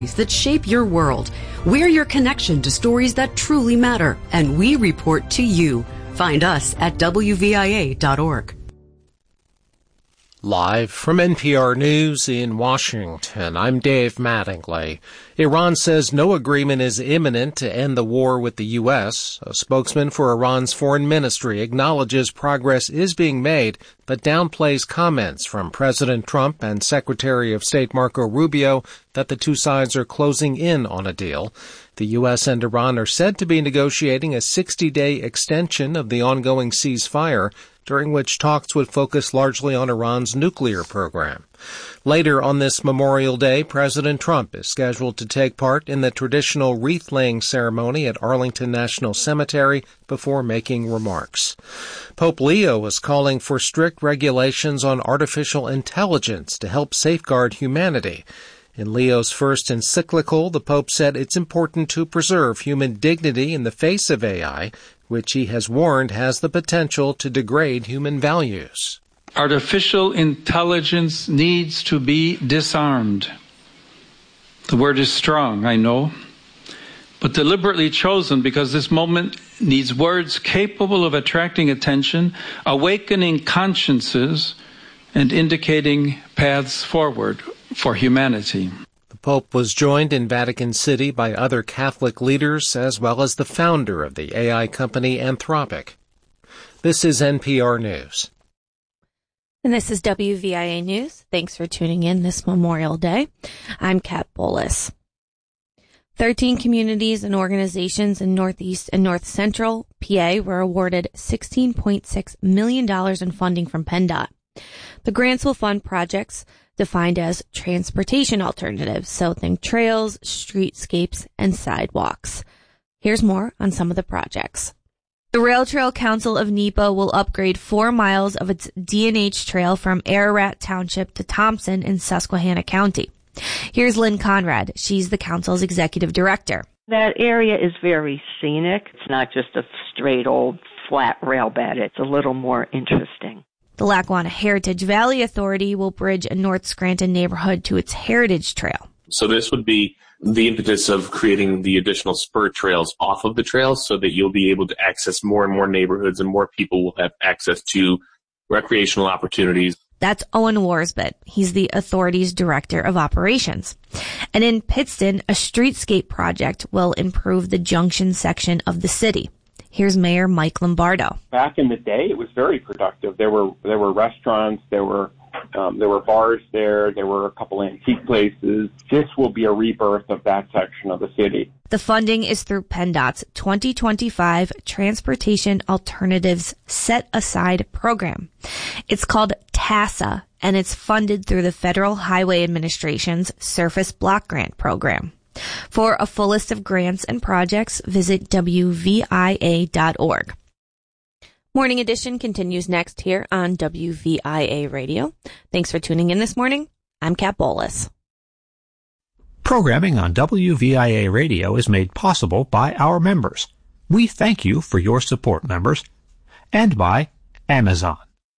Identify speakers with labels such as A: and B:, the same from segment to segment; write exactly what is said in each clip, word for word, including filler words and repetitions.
A: that shape your world. We're your connection to stories that truly matter, and we report to you. Find us at W V I A dot org.
B: Live from N P R News in Washington, I'm Dave Mattingly. Iran says no agreement is imminent to end the war with the U S. A spokesman for Iran's foreign ministry acknowledges progress is being made, but downplays comments from President Trump and Secretary of State Marco Rubio that the two sides are closing in on a deal. The U S and Iran are said to be negotiating a sixty-day extension of the ongoing ceasefire, during which talks would focus largely on Iran's nuclear program. Later on this Memorial Day, President Trump is scheduled to take part in the traditional wreath-laying ceremony at Arlington National Cemetery before making remarks. Pope Leo is calling for strict regulations on artificial intelligence to help safeguard humanity. In Leo's first encyclical, the Pope said it's important to preserve human dignity in the face of A I, which he has warned has the potential to degrade human values.
C: Artificial intelligence needs to be disarmed. The word is strong, I know, but deliberately chosen because this moment needs words capable of attracting attention, awakening consciences, and indicating paths forward for humanity.
B: The Pope was joined in Vatican City by other Catholic leaders as well as the founder of the A I company Anthropic. This is N P R News.
D: And this is W V I A News. Thanks for tuning in this Memorial Day. I'm Kat Bolus. Thirteen communities and organizations in Northeast and North Central P A were awarded sixteen point six million dollars in funding from PennDOT. The grants will fund projects defined as transportation alternatives, so think trails, streetscapes, and sidewalks. Here's more on some of the projects. The Rail Trail Council of NEPA will upgrade four miles of its D and H trail from Ararat Township to Thompson in Susquehanna County. Here's Lynn Conrad. She's the council's executive director.
E: That area is very scenic. It's not just a straight old flat rail bed. It's a little more interesting.
D: The Lackawanna Heritage Valley Authority will bridge a North Scranton neighborhood to its Heritage Trail.
F: So this would be the impetus of creating the additional spur trails off of the trails so that you'll be able to access more and more neighborhoods and more people will have access to recreational opportunities.
D: That's Owen Warsbit. He's the authority's director of operations. And in Pittston, a streetscape project will improve the junction section of the city. Here's Mayor Mike Lombardo.
G: Back in the day, it was very productive. There were there were restaurants, there were um, there were bars there, there were a couple antique places. This will be a rebirth of that section of the city.
D: The funding is through PennDOT's twenty twenty-five Transportation Alternatives Set Aside program. It's called TASA, and it's funded through the Federal Highway Administration's Surface Block Grant program. For a full list of grants and projects, visit W V I A dot org. Morning Edition continues next here on W V I A Radio. Thanks for tuning in this morning. I'm Kat Bolus.
H: Programming on W V I A Radio is made possible by our members. We thank you for your support, members, and by Amazon.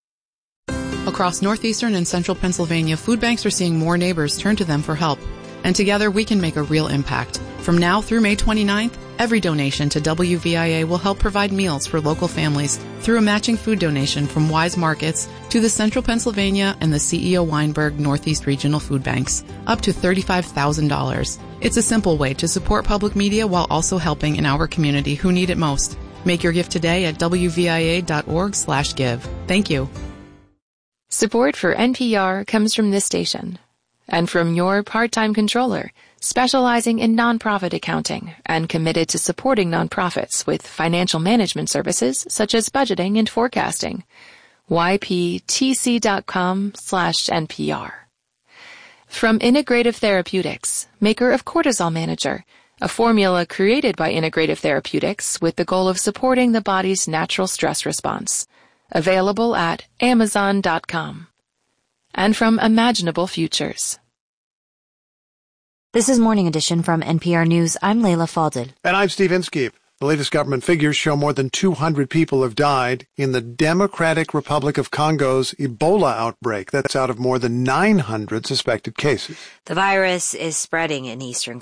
I: Across northeastern and central Pennsylvania, food banks are seeing more neighbors turn to them for help. And together we can make a real impact. From now through May twenty-ninth, every donation to W V I A will help provide meals for local families through a matching food donation from Wise Markets to the Central Pennsylvania and the C E O Weinberg Northeast Regional Food Banks, up to thirty-five thousand dollars. It's a simple way to support public media while also helping in our community who need it most. Make your gift today at W V I A dot org slash give. Thank you.
J: Support for N P R comes from this station. And from your part-time controller, specializing in nonprofit accounting and committed to supporting nonprofits with financial management services such as budgeting and forecasting. Y P T C dot com slash N P R. From Integrative Therapeutics, maker of Cortisol Manager, a formula created by Integrative Therapeutics with the goal of supporting the body's natural stress response. Available at Amazon dot com. And from Imaginable Futures.
K: This is Morning Edition from N P R News. I'm Layla Falded.
L: And I'm Steve Inskeep.
K: The latest government figures show more than two hundred people have died in the Democratic Republic of Congo's Ebola outbreak. That's out of more than nine hundred suspected cases.
L: The virus is spreading in eastern